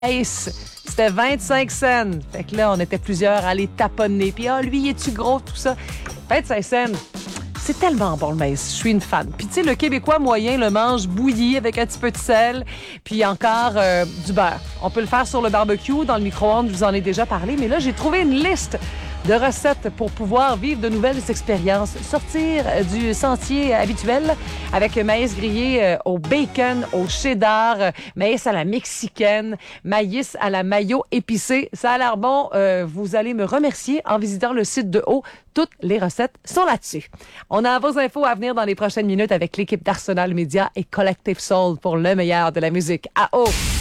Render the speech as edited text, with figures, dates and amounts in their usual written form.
Ace, c'était 25 cents. Fait que là, on était plusieurs à les taponner. Puis, lui, es-tu gros, tout ça? 25 cents. C'est tellement bon, le maïs. Je suis une fan. Puis, tu sais, le Québécois moyen le mange bouilli avec un petit peu de sel, puis encore du beurre. On peut le faire sur le barbecue, dans le micro-ondes, je vous en ai déjà parlé. Mais là, j'ai trouvé une liste de recettes pour pouvoir vivre de nouvelles expériences, sortir du sentier habituel avec maïs grillé au bacon, au cheddar, maïs à la mexicaine, maïs à la mayo épicée. Ça a l'air bon. Vous allez me remercier en visitant le site de Haut. Toutes les recettes sont là-dessus. On a vos infos à venir dans les prochaines minutes avec l'équipe d'Arsenal Media et Collective Soul pour le meilleur de la musique. À Haut!